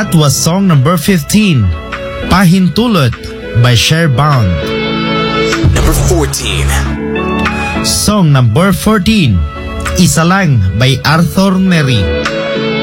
That was song number 15, Pahintulot by Sherbound. Number 14. Song number 14, Isa Lang by Arthur Neri.